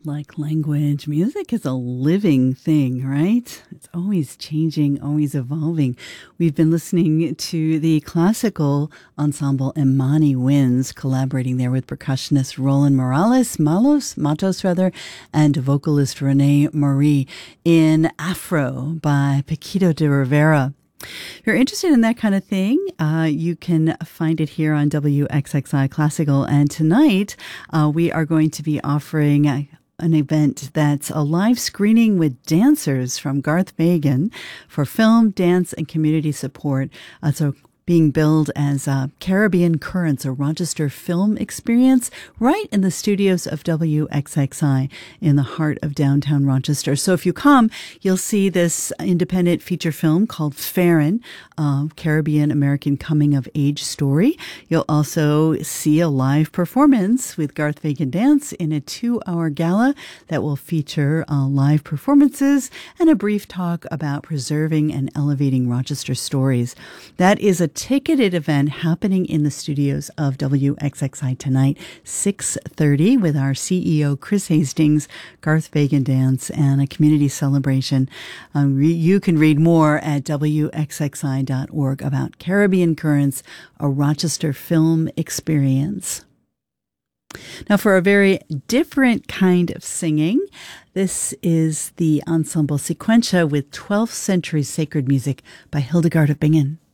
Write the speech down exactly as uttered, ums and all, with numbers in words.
like language, music is a living thing, right? It's always changing, always evolving. We've been listening to the classical ensemble Imani Winds, collaborating there with percussionist Roland Morales, Malos, Matos rather, and vocalist Renee Marie in Afro by Paquito de Rivera. If you're interested in that kind of thing, uh, you can find it here on W X X I Classical. And tonight, uh, we are going to be offering a, an event that's a live screening with dancers from Garth Fagan for film, dance, and community support. Uh, so being billed as uh, Caribbean Currents, a Rochester film experience, right in the studios of W X X I in the heart of downtown Rochester. So if you come, you'll see this independent feature film called Farron, uh, Caribbean American coming of age story. You'll also see a live performance with Garth Fagan Dance in a two-hour gala that will feature uh, live performances and a brief talk about preserving and elevating Rochester stories. That is a ticketed event happening in the studios of W X X I tonight, six thirty, with our C E O, Chris Hastings, Garth Fagan Dance, and a community celebration. Um, re- you can read more at W X X I dot org about Caribbean Currents, a Rochester film experience. Now, for a very different kind of singing, this is the ensemble Sequentia with twelfth century sacred music by Hildegard of Bingen.